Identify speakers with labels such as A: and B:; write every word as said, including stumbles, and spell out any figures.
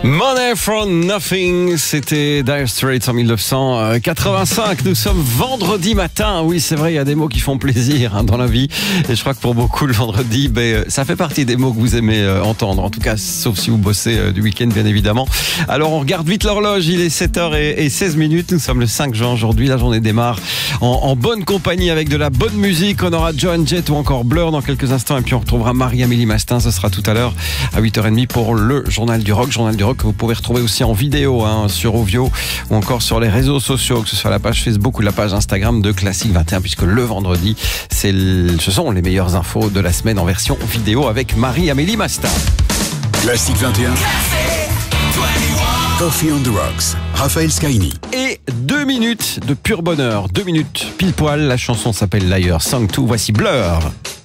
A: Money for Nothing, c'était Dire Straits en dix-neuf cent quatre-vingt-cinq. Nous sommes vendredi matin. Oui, c'est vrai, il y a des mots qui font plaisir hein, dans la vie. Et je crois que pour beaucoup, le vendredi, ben, ça fait partie des mots que vous aimez euh, entendre. En tout cas, sauf si vous bossez euh, du week-end, bien évidemment. Alors, on regarde vite l'horloge. Il est sept heures seize minutes. Nous sommes le cinq juin aujourd'hui. La journée démarre en, en bonne compagnie avec de la bonne musique. On aura Joan Jett ou encore Blur dans quelques instants. Et puis, on retrouvera Marie-Amélie Mastin. Ce sera tout à l'heure à huit heures trente pour le Journal du Rock. Journal du Rock que vous pouvez retrouver aussi en vidéo hein, sur Ovio ou encore sur les réseaux sociaux, que ce soit la page Facebook ou la page Instagram de Classique vingt et un, puisque le vendredi, c'est le, ce sont les meilleures infos de la semaine en version vidéo avec Marie-Amélie Mastin.
B: Classique vingt et un. Coffee on the Rocks, Raphaël Scaini.
A: Et deux minutes de pur bonheur, deux minutes pile poil. La chanson s'appelle Liar Song deux. Voici Blur.